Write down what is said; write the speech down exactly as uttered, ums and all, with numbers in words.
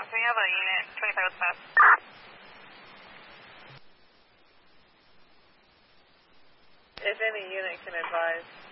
we have a unit twenty-five with fast. If any unit can advise.